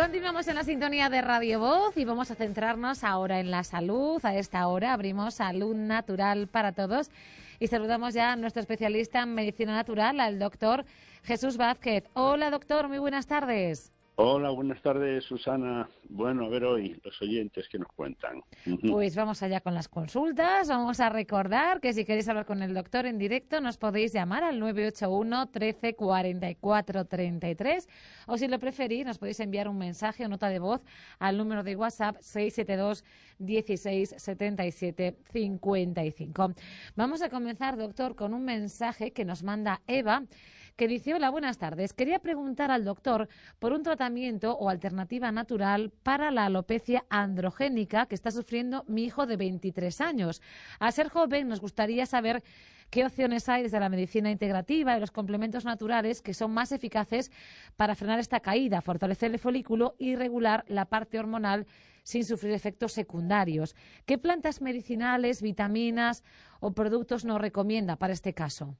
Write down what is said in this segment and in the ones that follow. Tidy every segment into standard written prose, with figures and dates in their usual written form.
Continuamos en la sintonía de Radio Voz y vamos a centrarnos ahora en la salud. A esta hora abrimos Salud Natural para Todos y saludamos ya a nuestro especialista en medicina natural, al doctor Jesús Vázquez. Hola, doctor, muy buenas tardes. Hola, buenas tardes, Susana. Bueno, a ver hoy los oyentes que nos cuentan. Pues vamos allá con las consultas. Vamos a recordar que si queréis hablar con el doctor en directo nos podéis llamar al 981 13 44 33 o si lo preferís nos podéis enviar un mensaje o nota de voz al número de WhatsApp 672 16 77 55. Vamos a comenzar, doctor, con un mensaje que nos manda Eva, que dice: hola, buenas tardes. Quería preguntar al doctor por un tratamiento o alternativa natural para la alopecia androgénica que está sufriendo mi hijo de 23 años. Al ser joven, nos gustaría saber qué opciones hay desde la medicina integrativa y los complementos naturales que son más eficaces para frenar esta caída, fortalecer el folículo y regular la parte hormonal sin sufrir efectos secundarios. ¿Qué plantas medicinales, vitaminas o productos nos recomienda para este caso?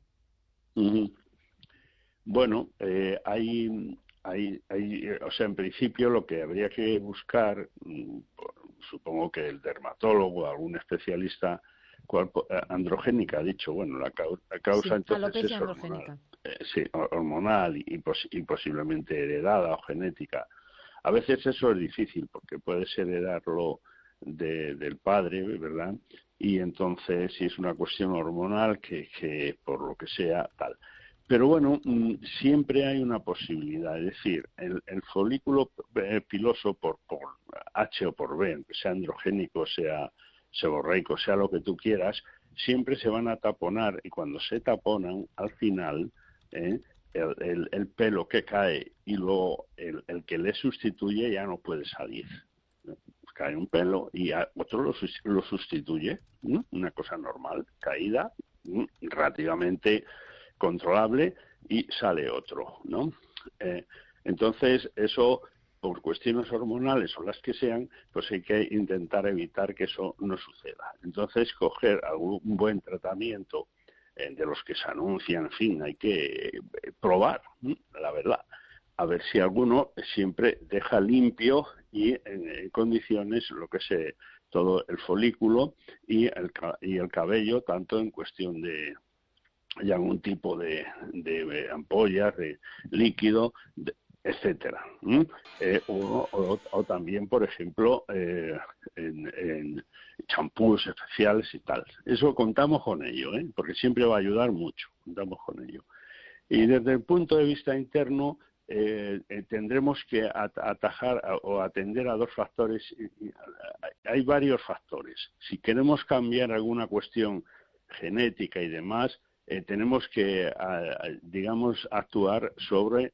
Bueno, o sea, en principio lo que habría que buscar, supongo que el dermatólogo, algún especialista, androgénica ha dicho, bueno, la causa Sí, entonces alopecia es androgénica. sí, hormonal y posiblemente heredada o genética. A veces eso es difícil porque puedes heredarlo del padre, ¿verdad? Y entonces si es una cuestión hormonal que por lo que sea tal. Pero bueno, siempre hay una posibilidad, es decir, el folículo piloso por H o por B, aunque sea androgénico, sea seborreico, sea lo que tú quieras, siempre se van a taponar y cuando se taponan, al final, el pelo que cae y luego el que le sustituye ya no puede salir. Cae un pelo y otro lo sustituye, una cosa normal, caída, relativamente controlable y sale otro, ¿no? Entonces, eso, por cuestiones hormonales o las que sean, pues hay que intentar evitar que eso no suceda. Entonces, coger algún buen tratamiento de los que se anuncian, en fin, hay que probar, la verdad, a ver si alguno siempre deja limpio y en condiciones lo que es todo el folículo y el cabello, tanto en cuestión de algún tipo de ampollas, de líquido, etcétera. O también, por ejemplo, en champús especiales y tal. Eso contamos con ello, porque siempre va a ayudar mucho, contamos con ello. Y desde el punto de vista interno, tendremos que atajar o atender a dos factores. Hay varios factores. Si queremos cambiar alguna cuestión genética y demás, tenemos que, digamos, actuar sobre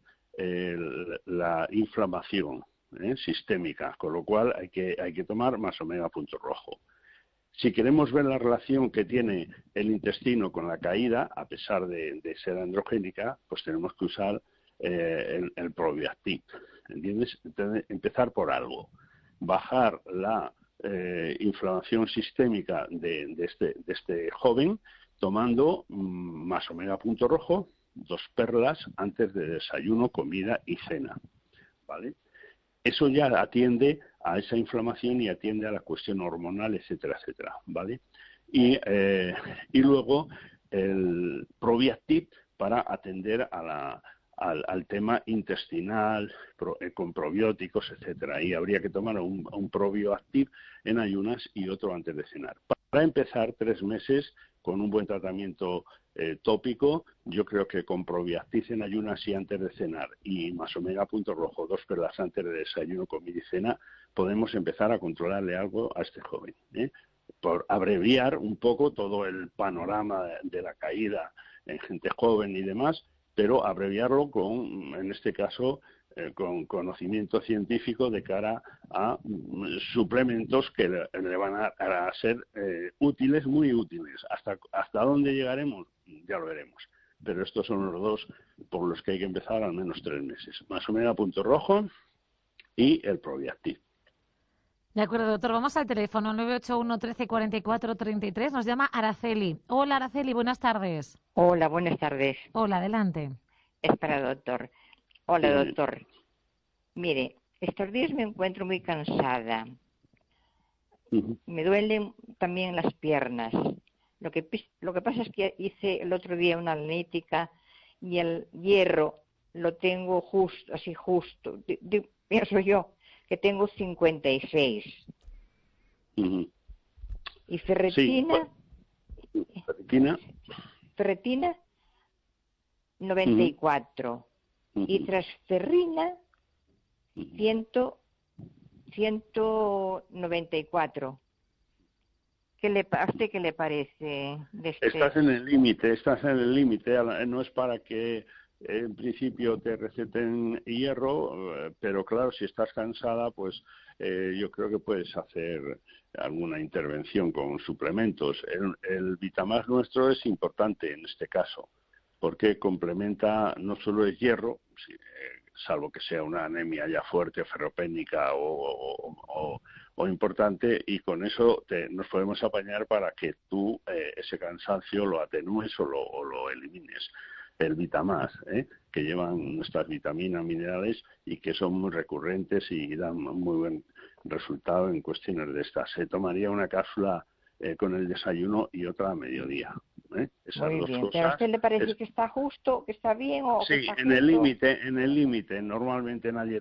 la inflamación sistémica, con lo cual hay que tomar más omega punto rojo. Si queremos ver la relación que tiene el intestino con la caída, a pesar de ser androgénica, pues tenemos que usar el Probiactiv, ¿entiendes? Entonces, empezar por algo, bajar la inflamación sistémica de este joven, tomando más omega punto rojo, 2 perlas antes de desayuno, comida y cena, ¿vale? Eso ya atiende a esa inflamación y atiende a la cuestión hormonal, etcétera, etcétera, ¿vale? Y luego el Probiactiv para atender al tema intestinal, con probióticos, etcétera. Y habría que tomar un Probiactiv en ayunas y otro antes de cenar. Para empezar 3 meses con un buen tratamiento tópico, yo creo que con Probiactiv en ayunas y antes de cenar y más omega punto rojo, 2 perlas antes de desayuno, comida y cena, podemos empezar a controlarle algo a este joven. Por abreviar un poco todo el panorama de la caída en gente joven y demás, pero abreviarlo con, en este caso, con conocimiento científico de cara a suplementos que le van a ser útiles, muy útiles. ¿Hasta dónde llegaremos? Ya lo veremos. Pero estos son los dos por los que hay que empezar al menos 3 meses. Más omega punto rojo y el Probiactiv. De acuerdo, doctor. Vamos al teléfono 981 13 44 33. Nos llama Araceli. Hola, Araceli, buenas tardes. Hola, buenas tardes. Hola, adelante. Es para el doctor. Hola, doctor. Mire, estos días me encuentro muy cansada. Me duelen también las piernas. Lo que pasa es que hice el otro día una analítica y el hierro lo tengo justo. Pienso yo que tengo 56. Y ferritina... Ferritina 94. Y transferrina 194. ¿A usted qué le parece? Estás en el límite, no es para que en principio te receten hierro, pero claro, si estás cansada, pues yo creo que puedes hacer alguna intervención con suplementos. El Vitamax nuestro es importante en este caso, porque complementa, no solo el hierro, salvo que sea una anemia ya fuerte, ferropénica o importante, y con eso nos podemos apañar para que tú ese cansancio lo atenúes o lo elimines. El Vitamax, que llevan nuestras vitaminas, minerales y que son muy recurrentes y dan muy buen resultado en cuestiones de estas. Se tomaría una cápsula con el desayuno y otra a mediodía. Esas muy dos bien. cosas. ¿Pero a usted le parece que está justo, que está bien o sí, que está en el límite. Normalmente ningún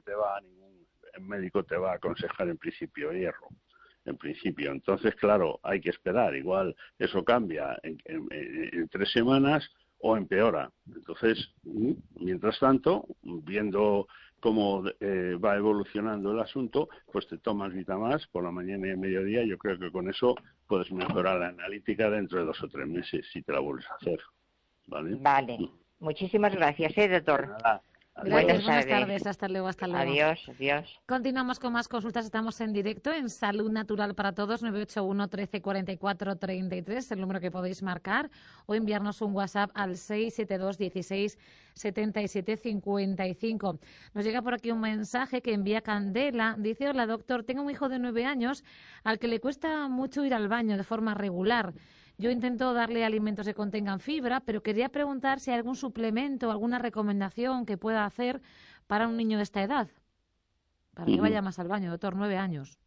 médico te va a aconsejar en principio hierro. Entonces, claro, hay que esperar. Igual eso cambia en 3 semanas o empeora. Entonces, mientras tanto, viendo cómo va evolucionando el asunto, pues te tomas Vitamax por la mañana y el mediodía. Yo creo que con eso puedes mejorar la analítica dentro de 2 o 3 meses si te la vuelves a hacer. Vale. Muchísimas gracias, doctor. Nada. Gracias, buenas tardes. Hasta luego. Adiós. Continuamos con más consultas. Estamos en directo en Salud Natural para Todos, 981 13 44 33, el número que podéis marcar, o enviarnos un WhatsApp al 672 16 77 55. Nos llega por aquí un mensaje que envía Candela. Dice: hola, doctor, tengo un hijo de 9 años al que le cuesta mucho ir al baño de forma regular. Yo intento darle alimentos que contengan fibra, pero quería preguntar si hay algún suplemento, alguna recomendación que pueda hacer para un niño de esta edad, para que vaya más al baño, doctor. 9 años.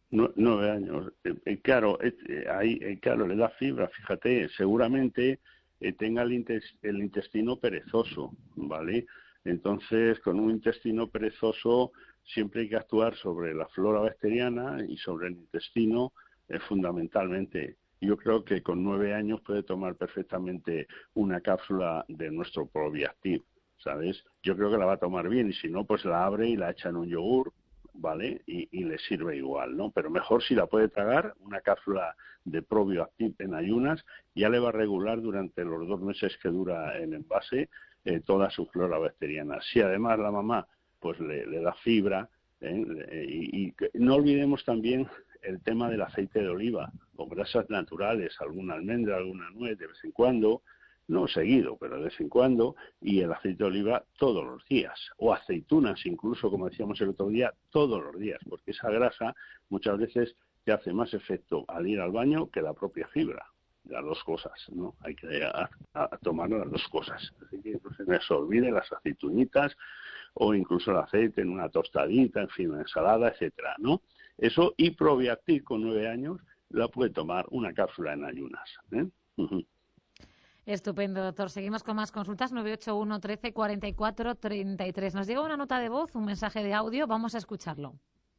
9 años. Claro, claro, le da fibra, fíjate, seguramente tenga el intestino perezoso, ¿vale? Entonces, con un intestino perezoso siempre hay que actuar sobre la flora bacteriana y sobre el intestino fundamentalmente. Yo creo que con 9 años puede tomar perfectamente una cápsula de nuestro Probiactiv, ¿sabes? Yo creo que la va a tomar bien, y si no, pues la abre y la echa en un yogur, ¿vale? Y le sirve igual, ¿no? Pero mejor si la puede tragar, una cápsula de Probiactiv en ayunas, ya le va a regular durante los 2 meses que dura el envase toda su flora bacteriana. Si además la mamá pues le da fibra, y no olvidemos también el tema del aceite de oliva, con grasas naturales, alguna almendra, alguna nuez de vez en cuando, no seguido, pero de vez en cuando, y el aceite de oliva todos los días, o aceitunas incluso, como decíamos el otro día, todos los días, porque esa grasa muchas veces te hace más efecto al ir al baño que la propia fibra. Las dos cosas, ¿no? Hay que tomar las dos cosas. Así que no se les olvide las aceitunitas o incluso el aceite en una tostadita, en fin, una ensalada, etcétera, ¿no? Eso, y Probiactiv con 9 años la puede tomar una cápsula en ayunas. Estupendo, doctor. Seguimos con más consultas. 981 13 44 33. Nos llega una nota de voz, un mensaje de audio. Vamos a escucharlo.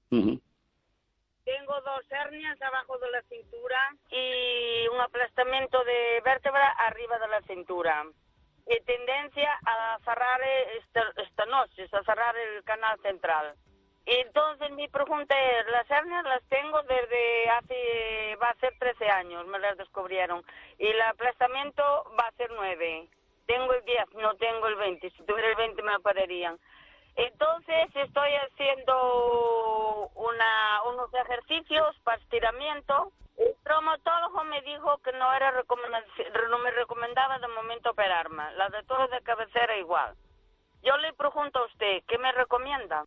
Tengo 2 hernias abajo de la cintura y un aplastamiento de vértebra arriba de la cintura. Y tendencia a cerrar estenosis, a cerrar el canal central. Entonces mi pregunta es, las hernias las tengo desde va a ser 13 años, me las descubrieron. Y el aplastamiento va a ser 9. Tengo el 10, no tengo el 20. Si tuviera el 20 me operarían. Entonces estoy haciendo unos ejercicios para estiramiento. El traumatólogo me dijo que no me recomendaba de momento operarme. La de todo de cabecera igual. Yo le pregunto a usted, ¿qué me recomienda?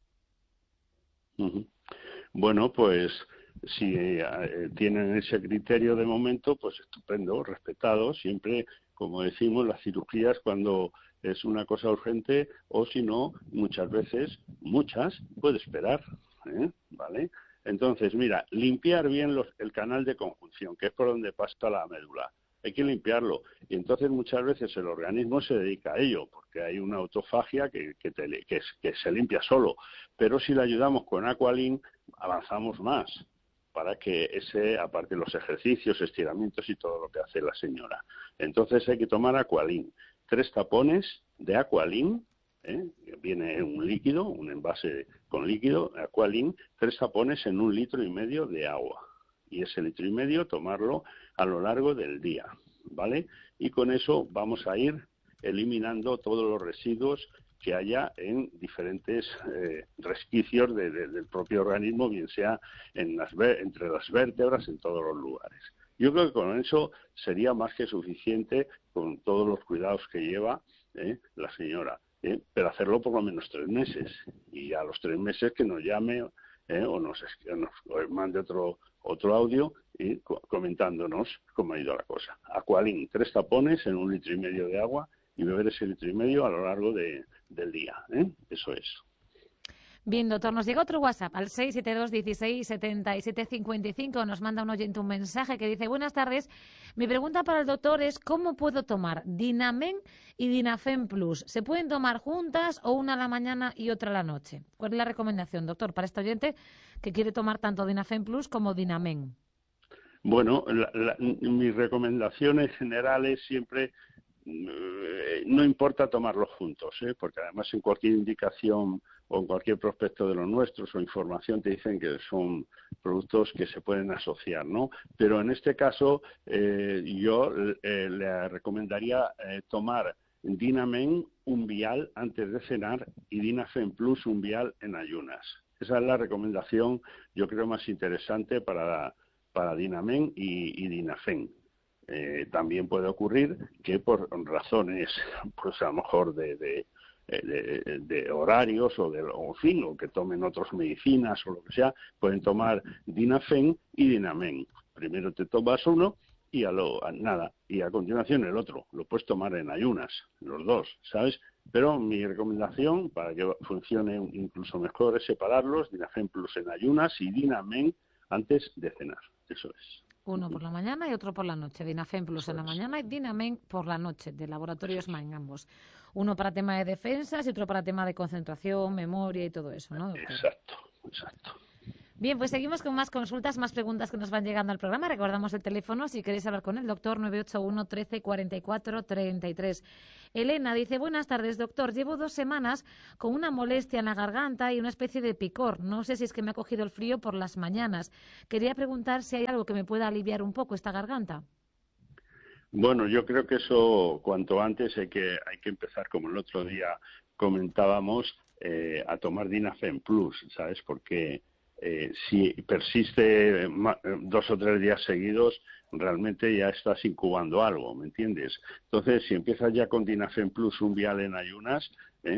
Bueno, pues si tienen ese criterio de momento, pues estupendo, respetado. Siempre, como decimos, las cirugías cuando es una cosa urgente, o si no, muchas veces, puede esperar, ¿vale? Entonces, mira, limpiar bien el canal de conjunción, que es por donde pasa la médula. Hay que limpiarlo. Y entonces muchas veces el organismo se dedica a ello, porque hay una autofagia que se limpia solo. Pero si le ayudamos con Aqualin, avanzamos más, para que aparte de los ejercicios, estiramientos y todo lo que hace la señora. Entonces hay que tomar Aqualin. 3 tapones de Aqualin, viene en un líquido, un envase con líquido, Aqualin, 3 tapones en 1,5 litros de agua. Y ese 1,5 litros tomarlo a lo largo del día, ¿vale? Y con eso vamos a ir eliminando todos los residuos que haya en diferentes resquicios del propio organismo, bien sea entre las vértebras, en todos los lugares. Yo creo que con eso sería más que suficiente, con todos los cuidados que lleva la señora, pero hacerlo por lo menos 3 meses, y a los 3 meses que nos llame o nos mande otro audio y comentándonos cómo ha ido la cosa. Aqualin, 3 tapones en 1,5 litros de agua, y beber ese 1,5 litros a lo largo del día. Eso es. Bien, doctor, nos llega otro WhatsApp al 672 16 77 55. Nos manda un oyente un mensaje que dice: buenas tardes, mi pregunta para el doctor es ¿cómo puedo tomar Dinamen y Dinafen Plus? ¿Se pueden tomar juntas o una a la mañana y otra a la noche? ¿Cuál es la recomendación, doctor, para este oyente que quiere tomar tanto Dinafen Plus como Dinamen? Bueno, mi recomendación en general es siempre no importa tomarlos juntos, porque además en cualquier indicación o en cualquier prospecto de los nuestros o información te dicen que son productos que se pueden asociar, ¿no? Pero en este caso yo le recomendaría tomar Dinamen un vial antes de cenar y Dinafen Plus un vial en ayunas. Esa es la recomendación, yo creo, más interesante para Dinamen y Dinafen. También puede ocurrir que por razones, pues a lo mejor de horarios o que tomen otras medicinas o lo que sea, pueden tomar Dinafen y Dinamen. Primero te tomas uno y a continuación el otro. Lo puedes tomar en ayunas, los dos, ¿sabes? Pero mi recomendación para que funcione incluso mejor es separarlos, Dinafen Plus en ayunas y Dinamen antes de cenar. Eso es. Uno por la mañana y otro por la noche. Dinafen Plus en la mañana y Dinamen por la noche, de Laboratorios Main, ambos. Uno para tema de defensas y otro para tema de concentración, memoria y todo eso, ¿no, doctor? Exacto. Bien, pues seguimos con más consultas, más preguntas que nos van llegando al programa. Recordamos el teléfono si queréis hablar con el doctor, 981 13 44 33. Elena dice: buenas tardes, doctor. Llevo 2 semanas con una molestia en la garganta y una especie de picor. No sé si es que me ha cogido el frío por las mañanas. Quería preguntar si hay algo que me pueda aliviar un poco esta garganta. Bueno, yo creo que eso cuanto antes hay que empezar, como el otro día comentábamos, a tomar Dinafen Plus, ¿sabes? Porque si persiste 2 o 3 días seguidos, realmente ya estás incubando algo, ¿me entiendes? Entonces, si empiezas ya con Dinafen Plus un vial en ayunas,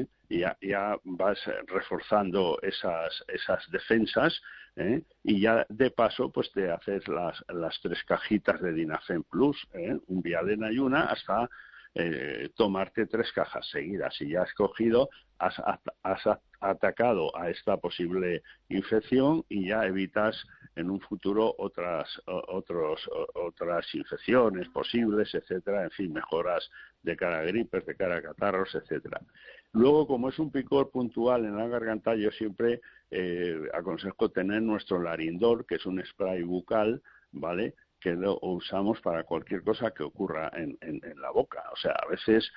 ya vas reforzando esas defensas, y ya de paso pues te haces las 3 cajitas de Dinafen Plus, un vial en ayuna hasta tomarte 3 cajas seguidas, y ya has cogido, has atacado a esta posible infección y ya evitas en un futuro otras infecciones posibles, etcétera, en fin, mejoras de cara a gripes, de cara a catarros, etcétera. Luego, como es un picor puntual en la garganta, yo siempre aconsejo tener nuestro Larindol, que es un spray bucal, ¿vale?, que lo usamos para cualquier cosa que ocurra en la boca. O sea, a veces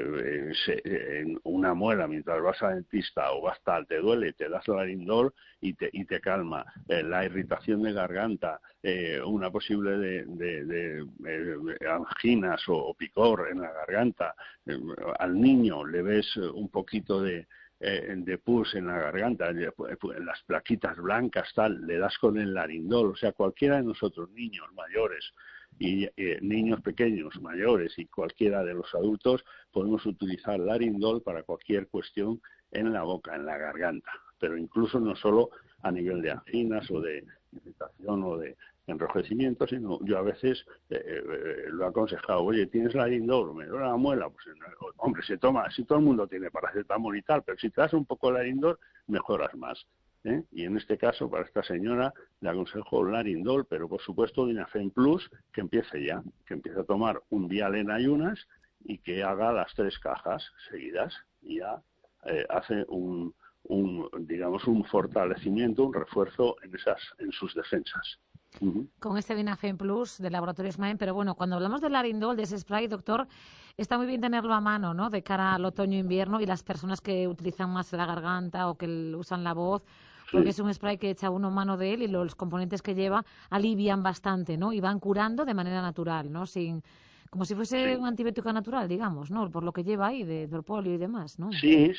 en una muela, mientras vas al dentista o vas te duele, te das Larindol y te calma. La irritación de garganta, una posible de anginas o picor en la garganta. Al niño le ves un poquito de pus en la garganta, en las plaquitas blancas, tal, le das con el Larindol. O sea, cualquiera de nosotros, niños, mayores y niños pequeños, mayores y cualquiera de los adultos, podemos utilizar Larindol para cualquier cuestión en la boca, en la garganta, pero incluso no solo a nivel de anginas o de irritación o de enrojecimiento, sino yo a veces lo he aconsejado, oye, ¿tienes Larindol? ¿Me duele la muela? Pues hombre, si todo el mundo tiene paracetamol y tal, pero si te das un poco de Larindol, mejoras más. Y en este caso, para esta señora, le aconsejo Larindol, pero por supuesto Dinafen Plus, que empiece ya, que empiece a tomar un vial en ayunas y que haga las 3 cajas seguidas y ya hace digamos un fortalecimiento, un refuerzo en sus defensas. Con este Dinafen Plus de Laboratorios Main, pero bueno, cuando hablamos del Larindol, de ese spray, doctor, está muy bien tenerlo a mano, ¿no? De cara al otoño-invierno y las personas que utilizan más la garganta o que usan la voz, porque es un spray que echa uno mano de él y los componentes que lleva alivian bastante, ¿no? Y van curando de manera natural, ¿no? Como si fuese un antibiótico natural, digamos, ¿no? Por lo que lleva ahí de polio y demás, ¿no? Sí,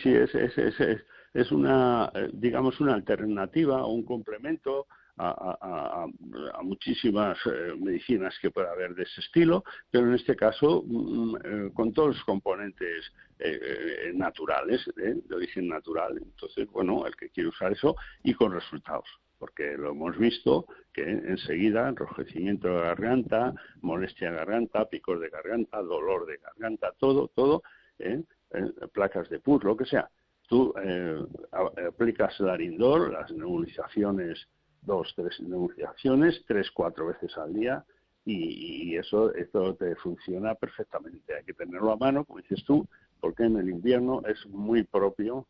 es una, digamos, una alternativa o un complemento a muchísimas medicinas que pueda haber de ese estilo, pero en este caso con todos los componentes naturales, de origen natural. Entonces, bueno, el que quiere usar eso y con resultados, porque lo hemos visto que enseguida enrojecimiento de garganta, molestia de garganta, picor de garganta, dolor de garganta, todo, placas de pus, lo que sea. Tú aplicas Larindol, las nebulizaciones, 2-3 nebulizaciones, 3-4 veces al día y esto te funciona perfectamente. Hay que tenerlo a mano, como dices tú, porque en el invierno es muy propio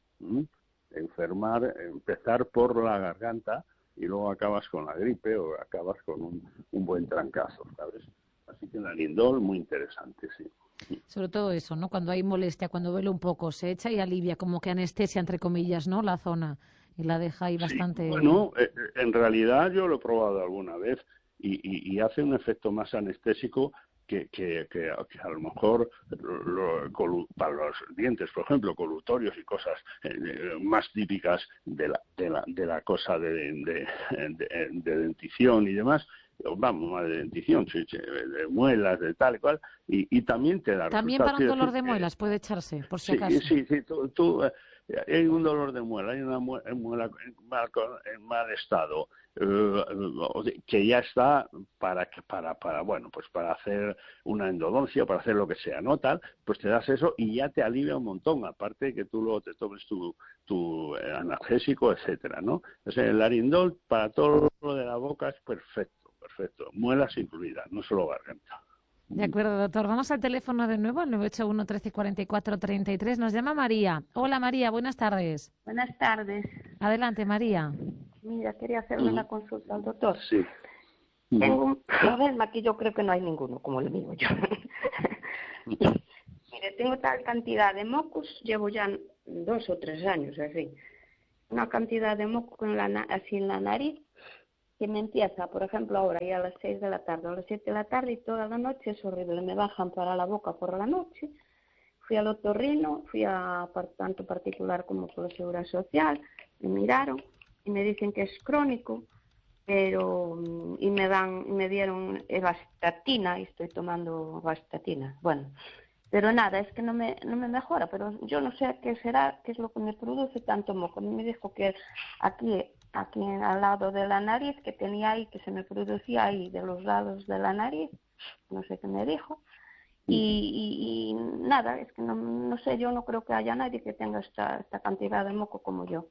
empezar por la garganta y luego acabas con la gripe o acabas con un buen trancazo, ¿sabes? Así que Larindol, muy interesante, sí. Sobre todo eso, ¿no? Cuando hay molestia, cuando duele un poco, se echa y alivia, como que anestesia, entre comillas, ¿no? La zona y la deja ahí bastante... Sí, bueno, en realidad yo lo he probado alguna vez y hace un efecto más anestésico que a lo mejor para los dientes, por ejemplo, colutorios y cosas más típicas de la cosa de dentición y demás, vamos, más de dentición, de muelas, de tal y cual, y también te da También para un dolor de muelas puede echarse, por si acaso. Sí, tú hay un dolor de muela, hay una muela en mal estado, que ya está para hacer una endodoncia, para hacer lo que sea, ¿no? Tal, pues te das eso y ya te alivia un montón, aparte de que tú luego te tomes tu analgésico, etcétera, ¿no? O sea, el Larindol para todo lo de la boca es perfecto, muelas incluidas, no solo garganta. De acuerdo, doctor. Vamos al teléfono de nuevo, al 981 13 44 33. Nos llama María. Hola, María, buenas tardes. Buenas tardes. Adelante, María. Mira, quería hacerle una consulta al doctor. Sí. Tengo un problema que yo creo que no hay ninguno, como le digo yo. Mire, tengo tal cantidad de mocos, llevo ya 2 o 3 años, así. Una cantidad de mocos así en la nariz, que me empieza, por ejemplo, ahora ya a las 6 de la tarde, a las 7 de la tarde y toda la noche es horrible. Me bajan para la boca por la noche. Fui al otorrino, fui a tanto particular como por la Seguridad Social, me miraron y me dicen que es crónico, y me dieron vastatina y estoy tomando vastatina. Bueno, pero nada, es que no me mejora, pero yo no sé qué será, qué es lo que me produce tanto moco. Me dijo que aquí al lado de la nariz, que tenía ahí, que se me producía ahí de los lados de la nariz, no sé qué me dijo. Y nada, es que no sé, yo no creo que haya nadie que tenga esta cantidad de moco como yo.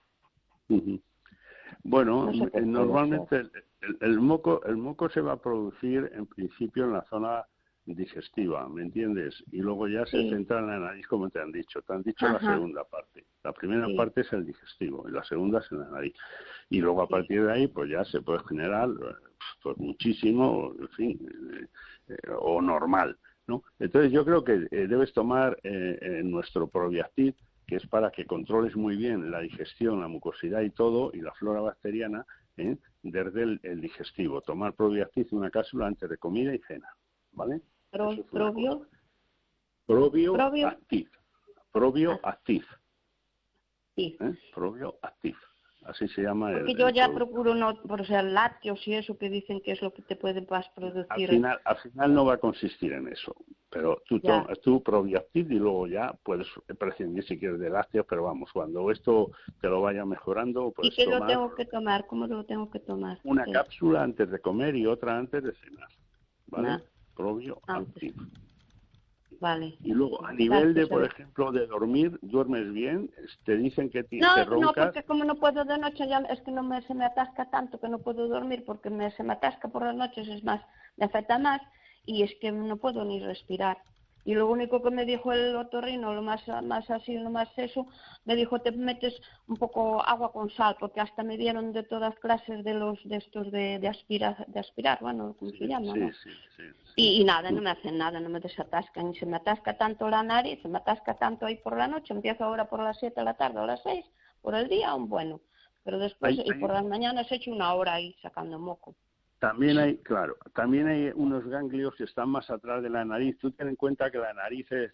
Bueno, no sé, normalmente el moco se va a producir en principio en la zona digestiva, ¿me entiendes? Y luego ya se centra en la nariz, como te han dicho. Te han dicho la segunda parte. La primera parte es el digestivo y la segunda es en la nariz. Y luego a partir de ahí, pues ya se puede generar pues muchísimo, en fin, o normal, ¿no? Entonces yo creo que debes tomar nuestro Probiactiv, que es para que controles muy bien la digestión, la mucosidad y todo, y la flora bacteriana, desde el digestivo. Tomar Probiactiv, una cápsula antes de comida y cena, ¿vale? Probioactiv. Probioactiv. Probioactiv. así se llama. Porque yo ya procuro no, por ser lácteos y eso que dicen que es lo que te puede más producir. Al final no va a consistir en eso, pero tú Probiactiv y luego ya puedes prescindir si quieres de lácteos, pero vamos, cuando esto te lo vaya mejorando, pues ¿Y qué lo tengo que tomar? ¿Cómo lo tengo que tomar? Una cápsula antes de comer y otra antes de cenar, ¿vale? Probiactiv. Vale. Y luego, a nivel de, por ejemplo, de dormir, ¿duermes bien? Te dicen que te roncas. No, porque como no puedo de noche, ya es que se me atasca tanto que no puedo dormir, porque se me atasca por las noches, es más, me afecta más, y es que no puedo ni respirar. Y lo único que me dijo el otorrino, lo más así, lo más eso, me dijo, te metes un poco agua con sal, porque hasta me dieron de todas clases de estos de aspirar, bueno, ¿cómo se llama? ¿no? Sí. Y nada, no me hacen nada, no me desatascan, y se me atasca tanto la nariz, se me atasca tanto ahí por la noche, empiezo ahora por las 7 de la tarde o las 6, por el día, bueno, pero después, y por las mañanas he hecho 1 hora ahí sacando moco. También hay unos ganglios que están más atrás de la nariz. Tú ten en cuenta que la nariz es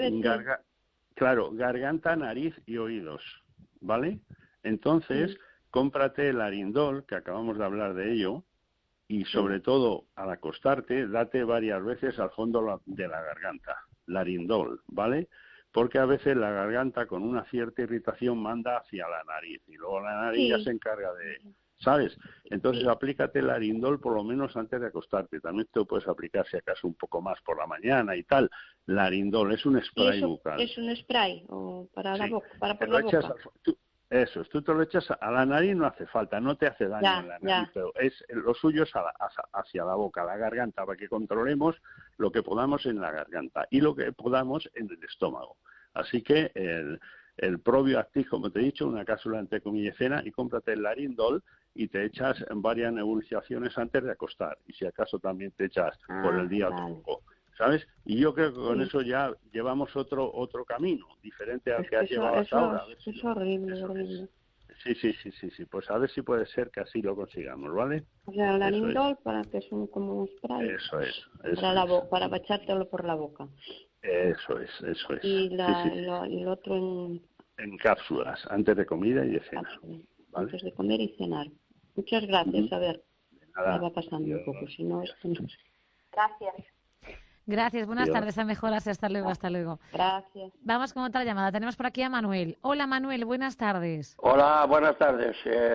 garganta, nariz y oídos, ¿vale? Entonces, cómprate el Arindol, que acabamos de hablar de ello, y sobre todo al acostarte, date varias veces al fondo de la garganta, Larindol, ¿vale? Porque a veces la garganta con una cierta irritación manda hacia la nariz y luego la nariz ya se encarga de... ¿Sabes? Entonces aplícate el Arindol por lo menos antes de acostarte. También te lo puedes aplicar si acaso un poco más por la mañana y tal. El Arindol es un spray bucal. ¿Es un spray o para la boca? Para por la boca. Eso es, tú te lo echas a la nariz, no hace falta, no te hace daño en la nariz, pero lo suyo es hacia la boca, la garganta, para que controlemos lo que podamos en la garganta y lo que podamos en el estómago. Así que el Probiactiv, como te he dicho, una cápsula entre comillas cena, y cómprate el Larindol y te echas varias nebulizaciones antes de acostar, y si acaso también te echas por el día poco, ¿sabes? Y yo creo que con eso ya llevamos otro camino, diferente al que has llevado hasta ahora. Es horrible. Sí, pues a ver si puede ser que así lo consigamos, ¿vale? O sea, el Larindol para que es como un spray. Eso es. Para echártelo por la boca. Eso es. Y el otro en cápsulas, antes de comida y de cena. ¿Vale? Antes de comer y cenar. Muchas gracias, a ver. Nada. Me va pasando un poco, si no, esto no. Gracias. Gracias, buenas tardes, a mejorarse, hasta luego. Gracias. Vamos con otra llamada, tenemos por aquí a Manuel. Hola Manuel, buenas tardes. Hola, buenas tardes.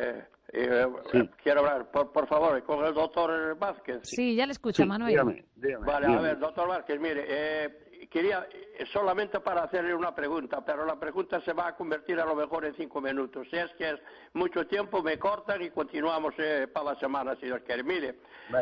Quiero hablar, por favor, con el doctor Vázquez. Sí, ya le escucho, Manuel. Dígame. Vale, a ver, doctor Vázquez, mire, quería solamente para hacerle una pregunta, pero la pregunta se va a convertir a lo mejor en 5 minutos. Si es que es mucho tiempo, me cortan y continuamos para la semana, si Dios quiere. Mire,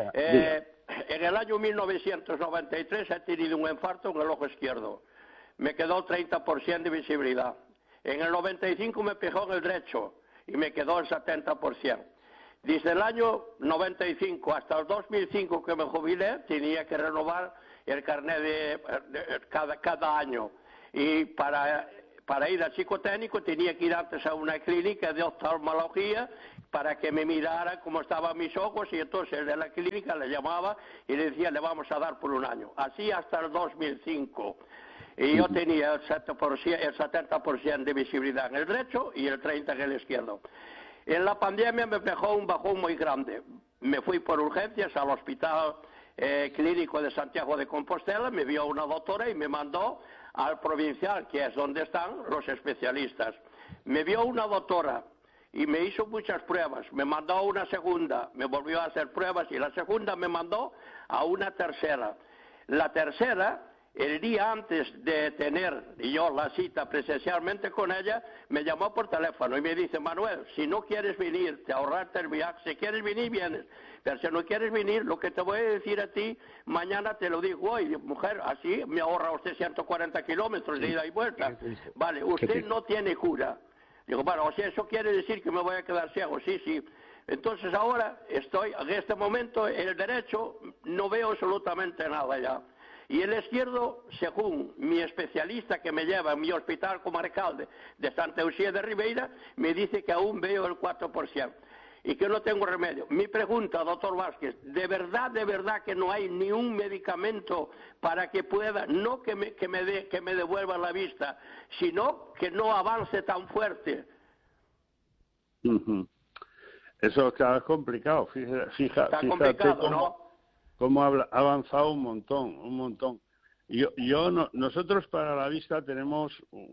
en el año 1993 he tenido un infarto en el ojo izquierdo. Me quedó 30% de visibilidad. En el 95 me pegó en el derecho y me quedó el 70%. Desde el año 95 hasta el 2005 que me jubilé, tenía que renovar el carnet de cada año. Y para ir al psicotécnico tenía que ir antes a una clínica de oftalmología para que me mirara cómo estaban mis ojos, y entonces el de la clínica le llamaba y le decía, le vamos a dar por 1 año. Así hasta el 2005. Y yo tenía el 70% de visibilidad en el derecho y el 30% en el izquierdo. En la pandemia me pegó un bajón muy grande. Me fui por urgencias al hospital clínico de Santiago de Compostela, me vio una doctora y me mandó al provincial, que es donde están los especialistas. Me vio una doctora y me hizo muchas pruebas, me mandó a una segunda, me volvió a hacer pruebas y la segunda me mandó a una tercera. La tercera, el día antes de tener yo la cita presencialmente con ella, me llamó por teléfono y me dice, Manuel, si no quieres venir, te ahorrarte el viaje, si quieres venir, vienes, pero si no quieres venir, lo que te voy a decir a ti, mañana te lo digo hoy, mujer, así me ahorra usted 140 kilómetros de ida y vuelta. Vale, usted no tiene cura. Digo, bueno, o sea, eso quiere decir que me voy a quedar ciego, sí. Entonces ahora estoy, en este momento, en el derecho no veo absolutamente nada ya. Y el izquierdo, según mi especialista que me lleva en mi hospital comarcal de Santa Eusebia de Ribeira, me dice que aún veo el 4% y que no tengo remedio. Mi pregunta, doctor Vázquez, ¿de verdad que no hay ni un medicamento para que pueda, no que me devuelva la vista, sino que no avance tan fuerte? Eso claro, es complicado. Fíjate cómo ha avanzado un montón. Nosotros para la vista tenemos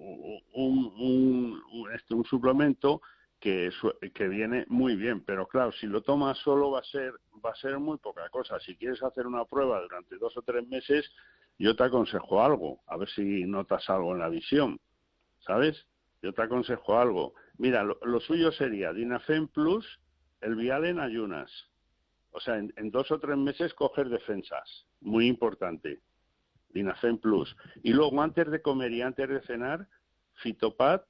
un suplemento que viene muy bien, pero claro, si lo tomas solo va a ser muy poca cosa. Si quieres hacer una prueba durante 2 o 3 meses, yo te aconsejo algo, a ver si notas algo en la visión, ¿sabes? Yo te aconsejo algo. Mira, lo suyo sería Dinafen Plus, el vial en ayunas. O sea, en 2 o 3 meses coger defensas, muy importante. Dinafen Plus. Y luego, antes de comer y antes de cenar, Fitopat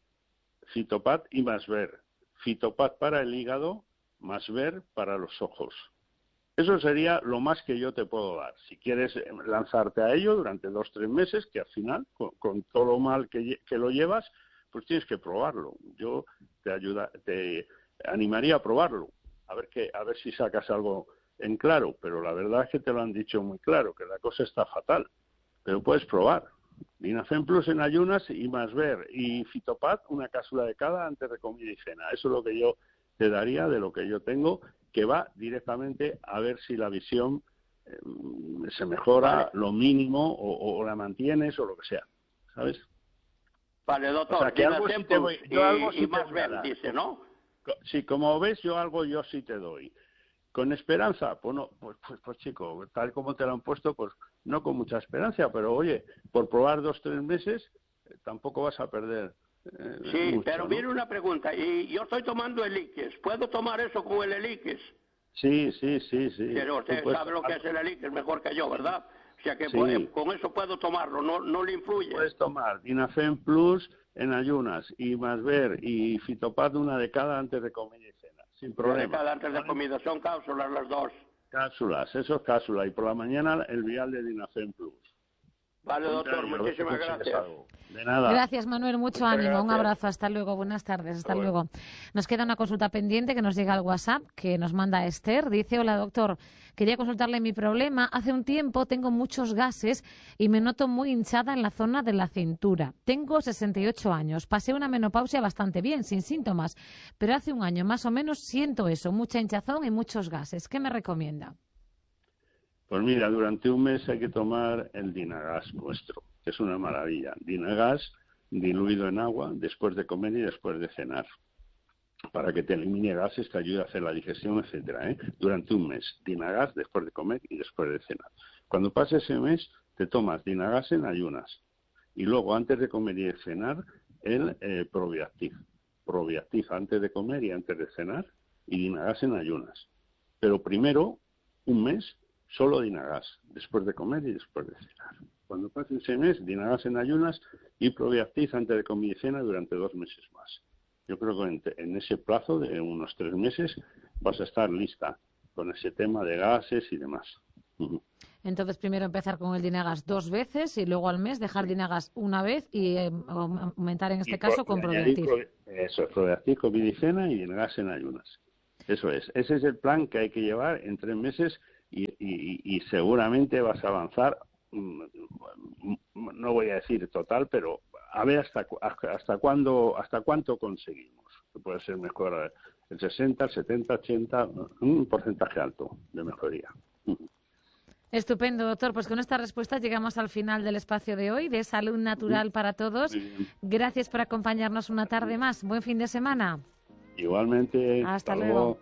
y Masver. Fitopat para el hígado, Masver para los ojos. Eso sería lo más que yo te puedo dar. Si quieres lanzarte a ello durante 2 o 3 meses, que al final, con todo lo mal que lo llevas, pues tienes que probarlo. Yo te animaría a probarlo, a ver si sacas algo en claro, pero la verdad es que te lo han dicho muy claro, que la cosa está fatal. Pero puedes probar. Dinafen Plus en ayunas y Masver y Fitopat, una cápsula de cada antes de comida y cena. Eso es lo que yo te daría de lo que yo tengo, que va directamente a ver si la visión se mejora lo mínimo o la mantienes o lo que sea, ¿sabes? Vale, doctor, o sea, que algo sí te voy, y Masver, dice, ¿no? Sí, como ves, yo sí te doy. ¿Con esperanza? Pues no, pues chico, tal como te lo han puesto, pues no con mucha esperanza, pero oye, por probar 2 o 3 meses tampoco vas a perder sí, mucho, pero ¿no? mire una pregunta, y yo estoy tomando Eliquis, ¿puedo tomar eso con el Eliquis? Sí. Pero usted sabe lo que es el Eliquis mejor que yo, ¿verdad? O sea que con eso puedo tomarlo, no le influye. Puedes tomar Dinafen Plus en ayunas y Masver y Fitopat una de cada antes de comida y cena, sin problema. Una de cada antes de comida, son cápsulas las 2. Cápsulas, eso es cápsula, y por la mañana el vial de Dinafen Plus. Vale, doctor, muchísimas gracias. De nada. Gracias, Manuel, mucho ánimo, un abrazo, hasta luego, buenas tardes, hasta luego. Nos queda una consulta pendiente que nos llega al WhatsApp, que nos manda Esther, dice: hola doctor, quería consultarle mi problema, hace un tiempo tengo muchos gases y me noto muy hinchada en la zona de la cintura. Tengo 68 años, pasé una menopausia bastante bien, sin síntomas, pero hace un año más o menos siento eso, mucha hinchazón y muchos gases. ¿Qué me recomienda? Pues mira, durante un mes hay que tomar el Dinagas nuestro, que es una maravilla. Dinagas diluido en agua después de comer y después de cenar, para que te elimine gases, te ayude a hacer la digestión, etcétera, durante un mes. Dinagas después de comer y después de cenar. Cuando pase ese mes, te tomas Dinagas en ayunas. Y luego, antes de comer y de cenar, el Probiactiv. Probiactiv antes de comer y antes de cenar, y Dinagas en ayunas. Pero primero, un mes, solo Dinagas, después de comer y después de cenar. Cuando pase ese mes, Dinagas en ayunas y Probiactiv antes de comer y cena durante 2 meses más. Yo creo que en ese plazo de unos 3 meses vas a estar lista con ese tema de gases y demás. Entonces, primero empezar con el Dinagas 2 veces y luego al mes dejar Dinagas una vez y aumentar en este caso con Probiactiv. Eso, Probiactiv, comida y cena y Dinagas en ayunas. Eso es. Ese es el plan que hay que llevar en 3 meses. Y seguramente vas a avanzar, no voy a decir total, pero a ver hasta cuánto conseguimos. Puede ser mejor el 60, el 70, 80, un porcentaje alto de mejoría. Estupendo, doctor. Pues con esta respuesta llegamos al final del espacio de hoy, de Salud Natural para Todos. Gracias por acompañarnos una tarde más. Buen fin de semana. Igualmente. Hasta luego.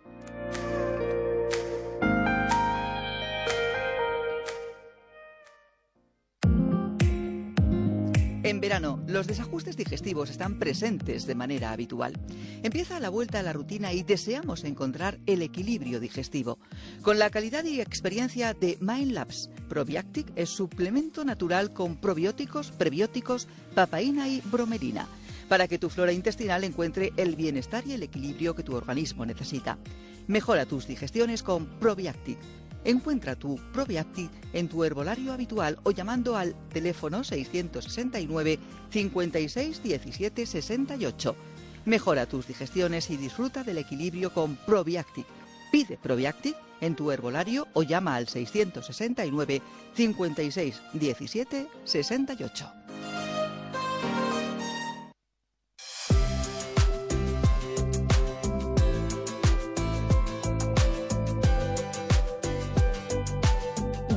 En verano, los desajustes digestivos están presentes de manera habitual. Empieza la vuelta a la rutina y deseamos encontrar el equilibrio digestivo. Con la calidad y experiencia de MindLabs, Probiactic es suplemento natural con probióticos, prebióticos, papaína y bromelina, para que tu flora intestinal encuentre el bienestar y el equilibrio que tu organismo necesita. Mejora tus digestiones con Probiactic. Encuentra tu Probiactic en tu herbolario habitual o llamando al teléfono 669 56 17 68. Mejora tus digestiones y disfruta del equilibrio con Probiactic. Pide Probiactic en tu herbolario o llama al 669 56 17 68.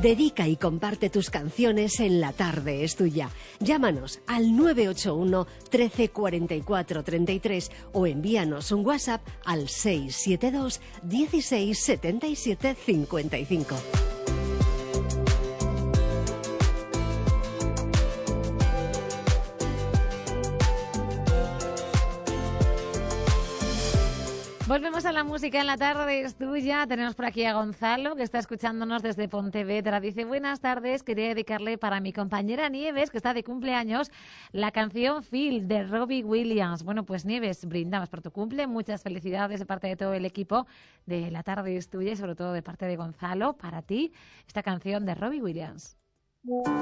Dedica y comparte tus canciones en La Tarde es Tuya. Llámanos al 981 13 44 33 o envíanos un WhatsApp al 672 16 77 55. Volvemos a la música en La Tarde es Tuya. Tenemos por aquí a Gonzalo, que está escuchándonos desde Pontevedra. Dice, buenas tardes, quería dedicarle para mi compañera Nieves, que está de cumpleaños, la canción Phil de Robbie Williams. Bueno, pues Nieves, brindamos por tu cumple. Muchas felicidades de parte de todo el equipo de La Tarde es Tuya y sobre todo de parte de Gonzalo, para ti, esta canción de Robbie Williams.